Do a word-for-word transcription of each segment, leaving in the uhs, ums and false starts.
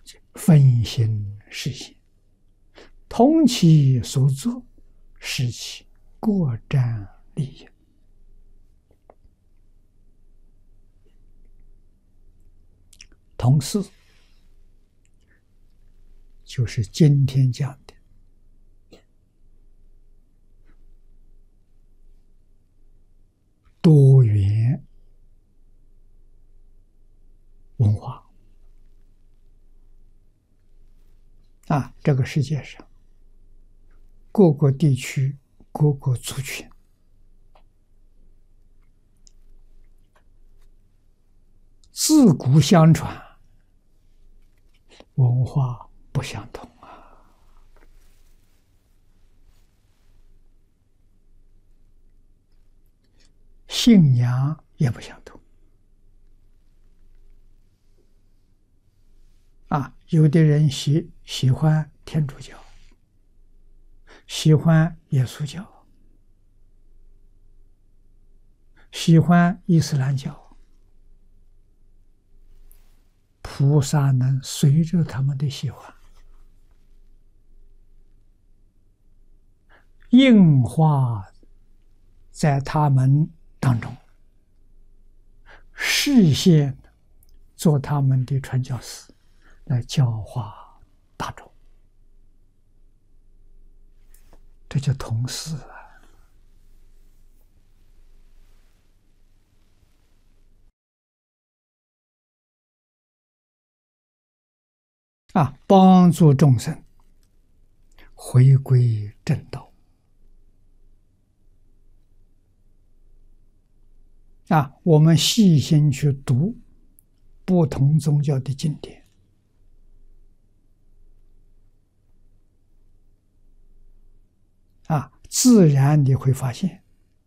分心是心，同其所作，使其过沾利益。同事就是今天讲的多元文化啊，这个世界上各个地区、各个族群自古相传，文化不相同啊，信仰也不相同啊。有的人喜喜欢天主教，喜欢耶稣教，喜欢伊斯兰教。菩萨能随着他们的喜欢，应化在他们当中，示现做他们的传教士，来教化大众，这叫同事啊！啊，帮助众生回归正道啊！我们细心去读不同宗教的经典啊，自然你会发现，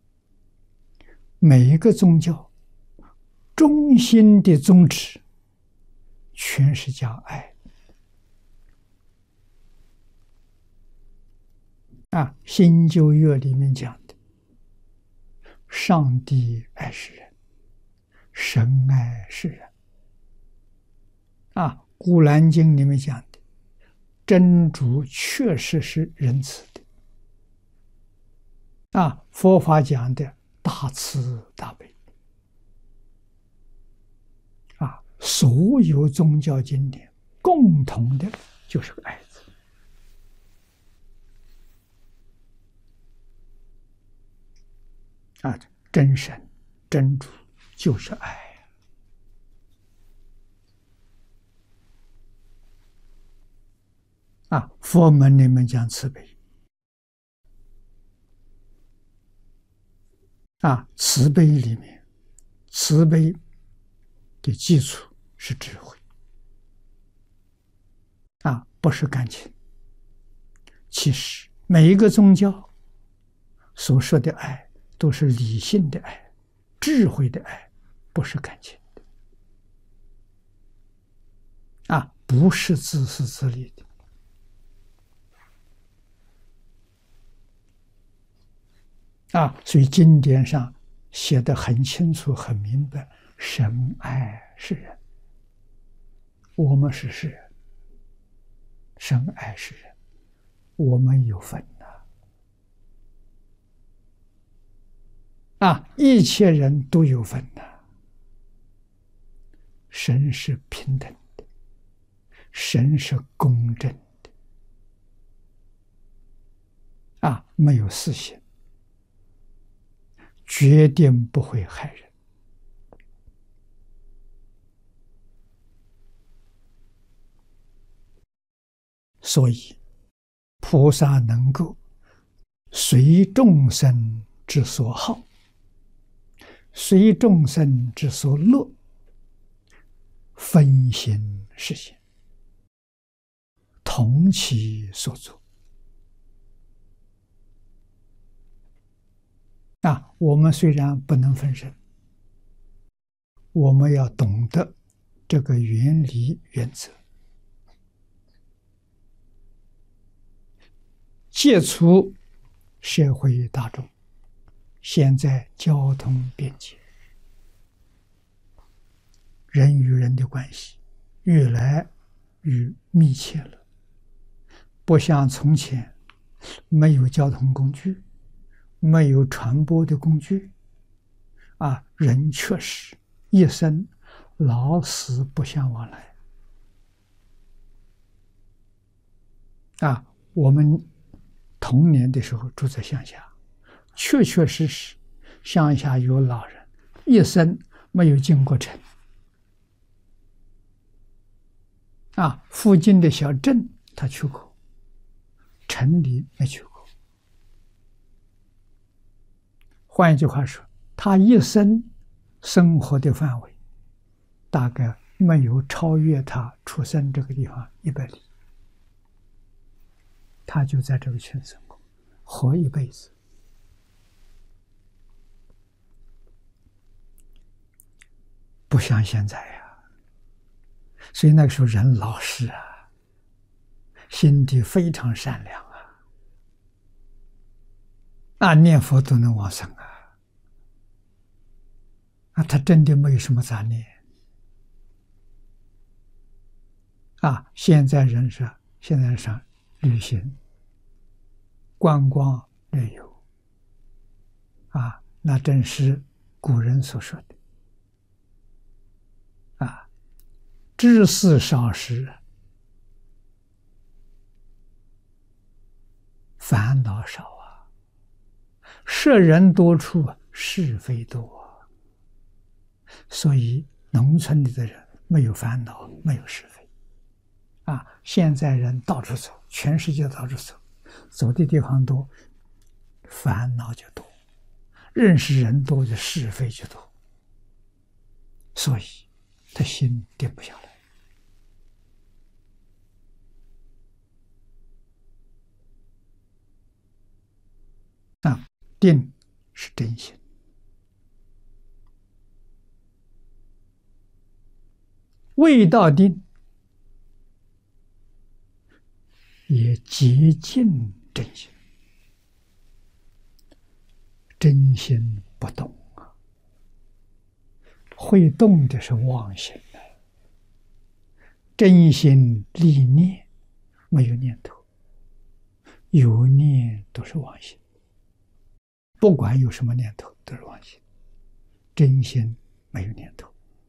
每一个宗教中心的宗旨全是讲爱啊。新旧约里面讲的，上帝爱世人，神爱世人啊。古兰经里面讲的，真主确实是仁慈的啊。佛法讲的大慈大悲啊。所有宗教经典共同的就是个爱字啊。真神真主就是爱啊。佛门里面讲慈悲啊，慈悲里面，慈悲的基础是智慧啊，不是感情。其实每一个宗教所说的爱都是理性的爱，智慧的爱，不是感情的啊，不是自私自利的啊。所以经典上写得很清楚很明白，神爱世人，我们是世人，神爱世人，我们有份呐啊，一切人都有份呐。神是平等的，神是公正的啊，没有私心，决定不会害人。所以菩萨能够随众生之所好，随众生之所乐，分心是心，同其所作啊。我们虽然不能分身，我们要懂得这个原理原则，戒除社会大众现在交通便捷，人与人的关系越来与密切了，不像从前没有交通工具，没有传播的工具，啊，人确实一生老死不相往来。啊，我们童年的时候住在乡下，确确实实乡下有老人一生没有进过城。啊，附近的小镇他去过，城里没去过。换一句话说，他一生生活的范围大概没有超越他出生这个地方一百里，他就在这个圈生活，活一辈子。不像现在呀、啊，所以那个时候人老实啊，心地非常善良啊，啊，念佛都能往生啊，啊，他真的没有什么杂念啊。现在人是现在上旅行、观光旅游啊，那正是古人所说的。啊，知识少时，烦恼少啊；识人多处，是非多啊。所以，农村里的人没有烦恼，没有是非。啊，现在人到处走，全世界到处走，走的地方多，烦恼就多；认识人多，就是非就多。所以，他心定不下来。啊，定是真心，未到定也接近真心，真心不动啊，会动的是妄心的，真心立念，没有念头，有念都是妄心。不管有什么念头都是妄心，真心没有念头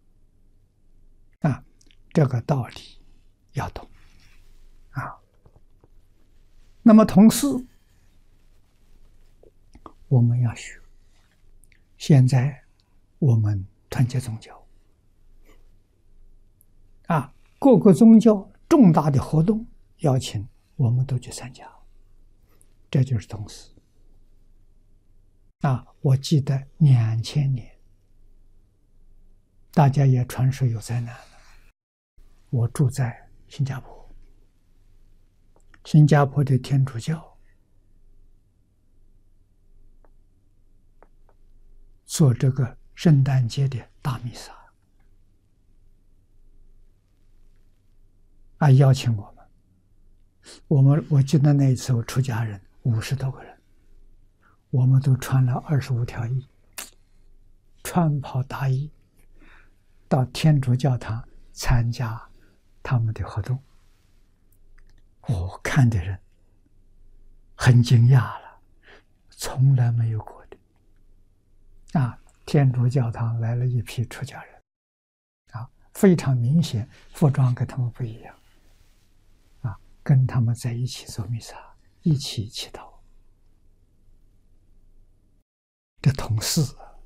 啊，这个道理要懂啊。那么同时我们要学，现在我们团结宗教啊，各个宗教重大的活动邀请我们都去参加，这就是同时啊。我记得两千年，大家也传说有灾难了。我住在新加坡，新加坡的天主教做这个圣诞节的大弥撒啊，邀请我们。我们我记得那一次我出家人五十多个人，我们都穿了二十五条衣，穿袍大衣，到天主教堂参加他们的活动。我看的人很惊讶了，从来没有过的啊！天主教堂来了一批出家人啊，非常明显，服装跟他们不一样啊，跟他们在一起做弥撒，一起祈祷。这同事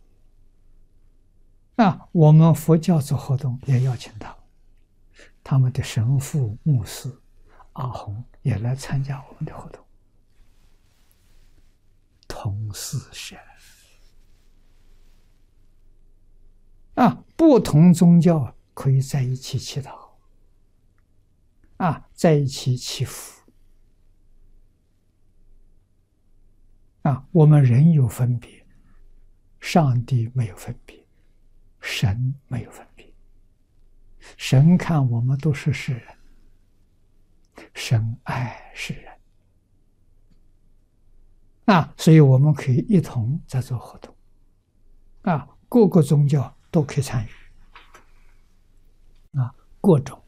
啊，我们佛教做活动也邀请他们，他们的神父、牧师、阿訇也来参加我们的活动，同事神啊，不同宗教可以在一起祈祷啊，在一起祈福啊。我们人有分别，上帝没有分别，神没有分别。神看我们都是世人，神爱世人啊，所以我们可以一同在做活动啊，各个宗教都可以参与啊，各种